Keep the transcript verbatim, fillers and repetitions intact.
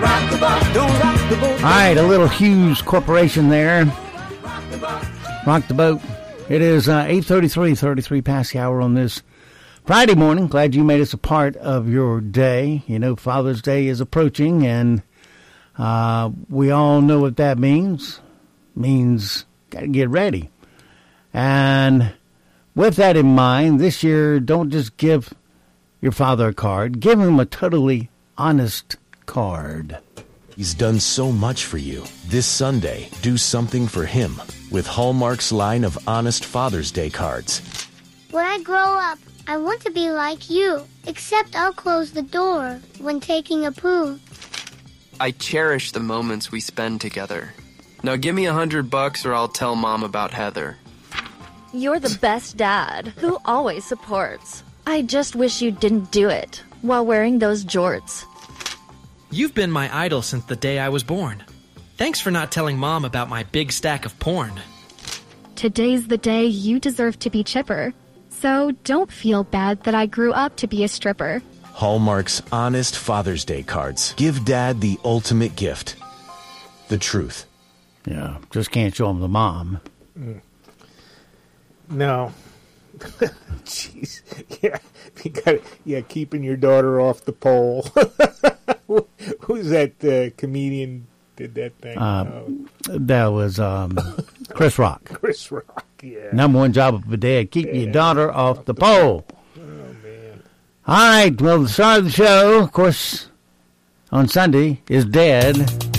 rock the boat, don't rock the boat. All right, a little Hughes Corporation there. Rock the boat. It is uh, eight thirty-three, thirty-three past the hour on this Friday morning. Glad you made us a part of your day. You know, Father's Day is approaching, and uh, we all know what that means. Means got to get ready. And with that in mind, this year, don't just give your father a card. Give him a totally honest card. He's done so much for you. This Sunday, do something for him with Hallmark's line of Honest Father's Day cards. When I grow up, I want to be like you, except I'll close the door when taking a poo. I cherish the moments we spend together. Now give me a hundred bucks or I'll tell Mom about Heather. You're the best dad who always supports. I just wish you didn't do it while wearing those jorts. You've been my idol since the day I was born. Thanks for not telling Mom about my big stack of porn. Today's the day you deserve to be chipper. So don't feel bad that I grew up to be a stripper. Hallmark's Honest Father's Day cards. Give Dad the ultimate gift. The truth. Yeah, just can't show him the mom. Mm. No. Jeez. Yeah, you got yeah, keeping your daughter off the pole. Who's that uh, comedian did that thing? Uh, oh. That was um, Chris Rock. Chris Rock, yeah. Number one job of a dad, keep yeah. your daughter off, off the, the pole. pole. Oh, man. All right, well, the star of the show, of course, on Sunday, is dead.